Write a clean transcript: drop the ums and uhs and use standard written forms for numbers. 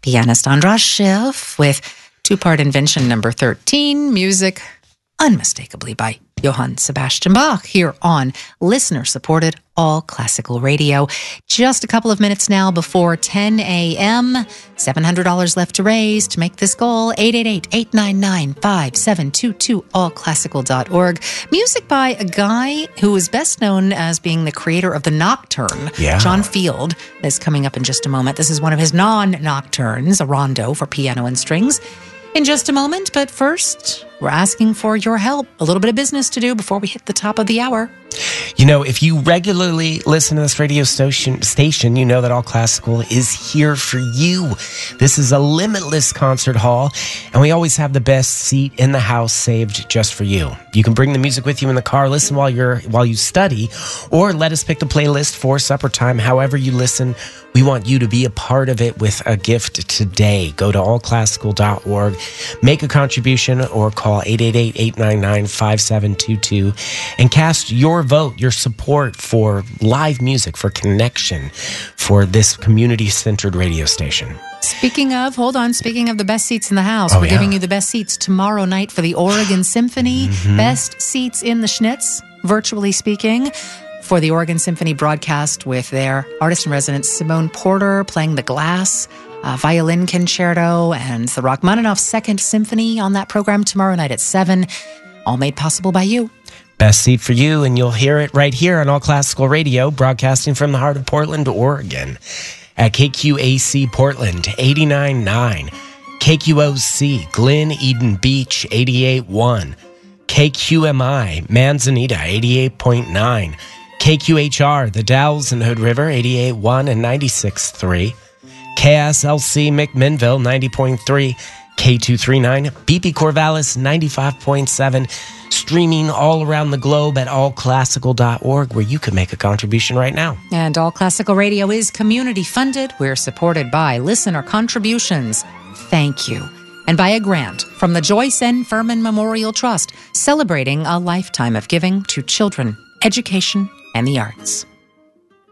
Pianist Andras Schiff with two-part invention number 13, music unmistakably by Johann Sebastian Bach, here on listener-supported All Classical Radio. Just a couple of minutes now before 10 a.m. $700 left to raise to make this goal. 888-899-5722, allclassical.org. Music by a guy who is best known as being the creator of the Nocturne. Yeah. John Field is coming up in just a moment. This is one of his non-nocturnes, a rondo for piano and strings. In just a moment, but first, we're asking for your help. A little bit of business to do before we hit the top of the hour. You know, if you regularly listen to this radio station, you know that All Classical is here for you. This is a limitless concert hall, and we always have the best seat in the house saved just for you. You can bring the music with you in the car, listen while you study, or let us pick the playlist for supper time. However you listen, we want you to be a part of it with a gift today. Go to allclassical.org, make a contribution, or call 888-899-5722 and cast your vote, your support for live music, for connection, for this community-centered radio station. Speaking of the best seats in the house, we're giving you the best seats tomorrow night for the Oregon Symphony. Best seats in the Schnitz, virtually speaking, for the Oregon Symphony broadcast with their artist-in-residence Simone Porter playing the glass, violin concerto, and the Rachmaninoff Second Symphony on that program tomorrow night at 7. All made possible by you. Best seat for you, and you'll hear it right here on All Classical Radio, broadcasting from the heart of Portland, Oregon, at KQAC Portland 89.9, KQOC Glen Eden Beach 88.1, KQMI Manzanita 88.9, KQHR The Dalles and Hood River 88.1 and 96.3, KSLC McMinnville 90.3, K239 BP Corvallis 95.7, streaming all around the globe at allclassical.org, where you can make a contribution right now. And All Classical Radio is community funded. We're supported by listener contributions. Thank you. And by a grant from the Joyce N. Furman Memorial Trust, celebrating a lifetime of giving to children, education, and the arts.